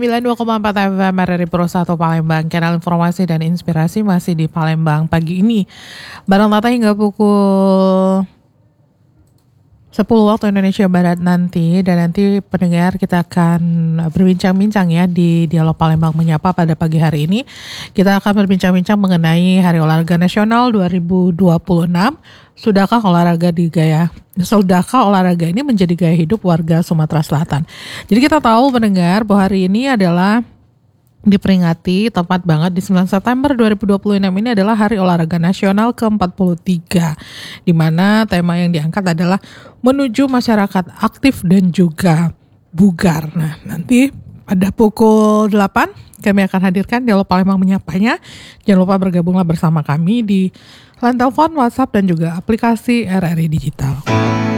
92,4 FM RRI Pro 1 Palembang. Kanal informasi dan inspirasi masih di Palembang pagi ini. Barang Tata hingga pukul 10 waktu Indonesia Barat nanti. Dan nanti pendengar kita akan berbincang-bincang ya di Dialog Palembang Menyapa pada pagi hari ini. Kita akan berbincang-bincang mengenai Hari Olahraga Nasional 2026. Sudahkah olahraga ini menjadi gaya hidup warga Sumatera Selatan? Jadi kita tahu pendengar bahwa hari ini adalah diperingati tepat banget di 9 September 2026 ini adalah Hari Olahraga Nasional ke-43, di mana tema yang diangkat adalah menuju masyarakat aktif dan juga bugar. Nah, nanti pada pukul 8 kami akan hadirkan Dialog Palembang Menyapanya. Jangan lupa bergabunglah bersama kami di line telepon, WhatsApp dan juga aplikasi RRI Digital.